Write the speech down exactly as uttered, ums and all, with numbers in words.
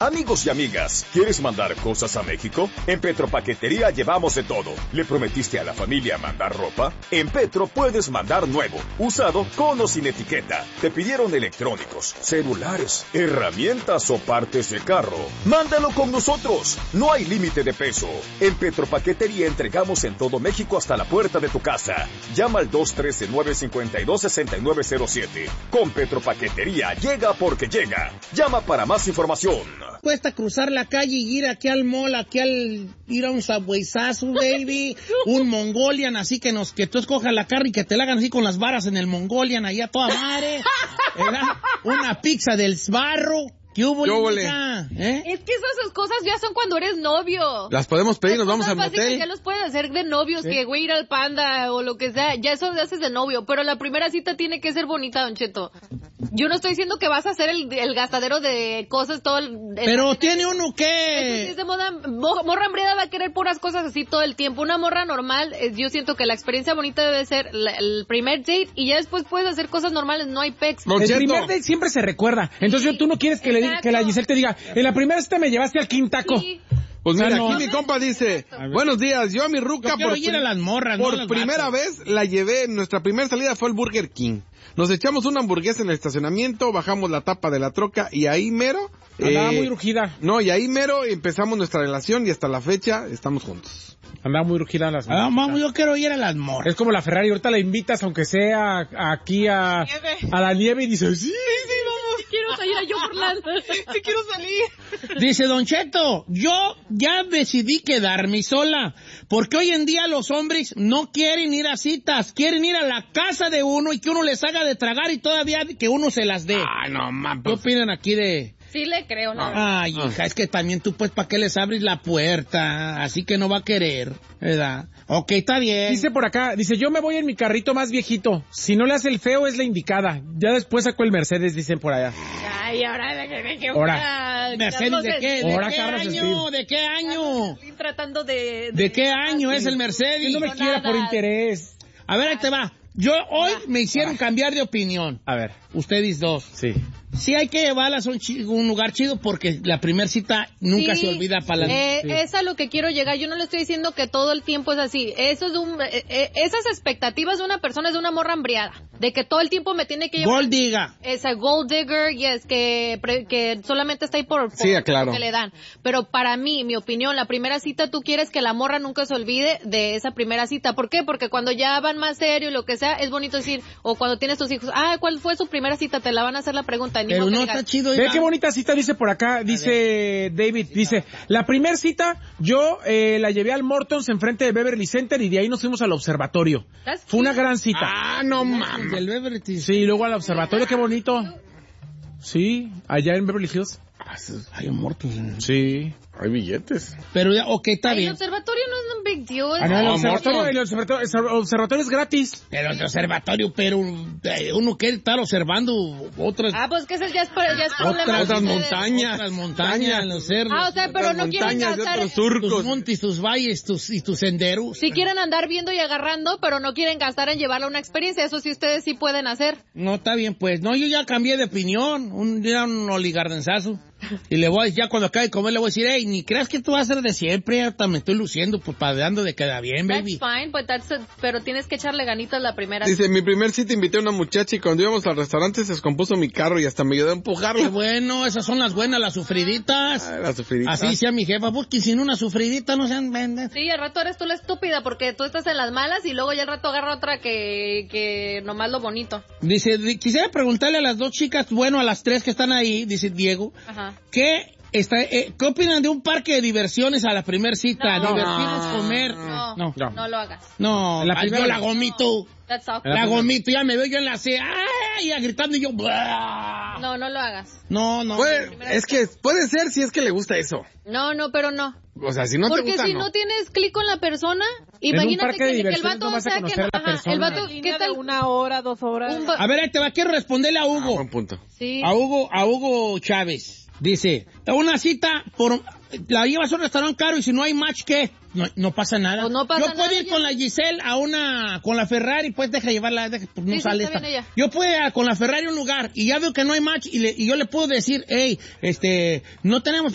Amigos y amigas, ¿quieres mandar cosas a México? En Petro Paquetería llevamos de todo. ¿Le prometiste a la familia mandar ropa? En Petro puedes mandar nuevo, usado, con o sin etiqueta. Te pidieron electrónicos, celulares, herramientas o partes de carro. Mándalo con nosotros. No hay límite de peso. En Petro Paquetería entregamos en todo México hasta la puerta de tu casa. Llama al dos uno tres, nueve cinco dos, seis nueve cero siete. Con Petro Paquetería llega porque llega. Llama para más información. Cuesta cruzar la calle y ir aquí al mall, aquí al ir a un Subwayzazo, baby, un Mongolian, así que nos que tú escojas la carne y que te la hagan así con las varas en el Mongolian, allá toda madre, ¿verdad? Una pizza del Sbarro. ¿Qué hubo, Linda? ¿Eh? Es que esas cosas ya son cuando eres novio. Las podemos pedir, nos vamos al motel. Ya los puedes hacer de novios, ¿sí? Que güey ir al Panda o lo que sea, ya eso lo haces de novio. Pero la primera cita tiene que ser bonita, Don Cheto. Yo no estoy diciendo que vas a hacer el, el gastadero de cosas todo el... el Pero el, tiene uno que... Eso sí es de moda. Morra hambriada va a querer puras cosas así todo el tiempo. Una morra normal, yo siento que la experiencia bonita debe ser la, el primer date y ya después puedes hacer cosas normales, no hay pecs. El primer date siempre se recuerda. Entonces sí, tú no quieres que, le diga, que la Giselle te diga, en la primera cita me llevaste al Quintaco. Sí. Pues mira, aquí mi compa dice, buenos días, yo a mi ruca por, ir a las morras, por no primera vez la llevé, nuestra primera salida fue el Burger King. Nos echamos una hamburguesa en el estacionamiento, bajamos la tapa de la troca y ahí mero... Andaba eh, muy rugida. No, y ahí mero empezamos nuestra relación y hasta la fecha estamos juntos. Andaba muy rugida las morras. Ah, mamá, yo quiero ir a las morras. Es como la Ferrari, ahorita la invitas aunque sea aquí a, a la nieve y dice, sí, sí, vamos. Sí quiero salir a yo por la... Sí quiero salir. Dice Don Cheto, yo ya decidí quedarme sola, porque hoy en día los hombres no quieren ir a citas, quieren ir a la casa de uno y que uno les haga de tragar y todavía que uno se las dé. Ay, no, man. ¿Qué opinan aquí de...? Sí le creo, ¿no? Ay, hija, es que también tú, pues, ¿para qué les abres la puerta? Así que no va a querer, ¿verdad? Ok, está bien. Dice por acá, dice, yo me voy en mi carrito más viejito. Si no le hace el feo, es la indicada. Ya después sacó el Mercedes, dicen por allá. Ay, ahora de qué... qué ahora. ¿Mercedes de qué? ¿De ahora qué Carlos año? Steve. ¿De qué año? Tratando de... ¿De, ¿De qué año es el Mercedes? Que no me no, quiera nada. por interés. A ver, ahí te va. Yo hoy me hicieron cambiar de opinión. A ver. Ustedes dos. Sí. Sí hay que llevarlas a un, chi- un lugar chido porque la primera cita nunca sí, se olvida para la... Eh, sí. Es a lo que quiero llegar. Yo no le estoy diciendo que todo el tiempo es así. Eso es un, eh, eh, esas expectativas de una persona es de una morra hambriada. De que todo el tiempo me tiene que llevar... Gold digger. Esa gold digger, yes, que, pre, que solamente está ahí por, por sí, claro. lo que le dan. Pero para mí, mi opinión, la primera cita tú quieres que la morra nunca se olvide de esa primera cita. ¿Por qué? Porque cuando ya van más serio y lo que sea, es bonito decir, o cuando tienes tus hijos, ah, ¿cuál fue su primera cita? Te la van a hacer la pregunta. Ni Pero modo no que digas, está chido. Ve qué bonita cita dice por acá, dice David, dice, la primer cita yo eh, la llevé al Mortons enfrente de Beverly Center y de ahí nos fuimos al observatorio. Fue una gran cita. Ah, no mames. Del Beverly. Sí, luego al observatorio, qué bonito. Sí, allá en Beverly Hills. Hay un muerto. Sí, hay billetes. Pero ya, ok, está ay, bien. el observatorio no es un big deal. Ah, no, el No, observatorio, el observatorio, el observatorio es gratis. Pero el observatorio, pero eh, uno quiere estar observando otras... Ah, pues que ese ya es, ya es problema. Otras, de otras ustedes. montañas, otras montañas, los cerros. Ah, o sea, pero Otras no quieren montañas de gastar... otros surcos. Tus montes, tus valles, tus, y tus senderos. Sí quieren andar viendo y agarrando, pero no quieren gastar en llevarle una experiencia. Eso sí ustedes sí pueden hacer. No, está bien, pues. No, yo ya cambié de opinión. Un día un oligardenzazo. Y le voy, ya cuando acabe de comer, le voy a decir, hey, ni creas que tú vas a ser de siempre, hasta me estoy luciendo, pues padeando de queda bien, baby. That's fine, but that's a, pero tienes que echarle ganitas la primera. Dice, mi primer cita invité a una muchacha y cuando íbamos al restaurante se descompuso mi carro y hasta me ayudó a Qué empujarlo. bueno, esas son las buenas, las sufriditas. Ah, la sufridita. Así decía mi jefa, busquen sin una sufridita, no sean vendas. Sí, al rato eres tú la estúpida porque tú estás en las malas y luego ya al rato agarra otra que, que nomás lo bonito. Dice, di- quisiera preguntarle a las dos chicas, bueno, a las tres que están ahí, dice Diego, Ajá. ¿qué, está, eh, ¿qué opinan de un parque de diversiones a la primera cita? No. Divertirnos, comer. No, No. no, No. lo hagas. No, La la primera- yo la gomito. That's awkward. La gomito, ya me veo yo en la C, ¡ay! Ya gritando y yo, ¡blah! No, no lo hagas. No, no. Puede- es que puede ser si es que le gusta eso. No, no, pero no. O sea, si no te Porque gusta, si no. no tienes clic con la persona, un imagínate parque de que, que el diversiones vato no vas a sea que conocer no, a la ajá, persona. el vato, ¿qué tal? Una hora, dos horas. Un va- A ver, ahí te va, quiero responderle a Ah, Hugo. buen punto. Sí. A Hugo, a Hugo Chávez. Dice, una cita, por la llevas a un restaurante caro y si no hay match, ¿qué? No, no pasa nada. Pues no pasa Yo puedo nada, ir ya. con la Giselle a una, con la Ferrari, pues deja llevarla, deja, pues no Sí, sí, sale está esta. bien ella. Yo puedo ir a- con la Ferrari a un lugar y ya veo que no hay match y, le, y yo le puedo decir, hey, este, no tenemos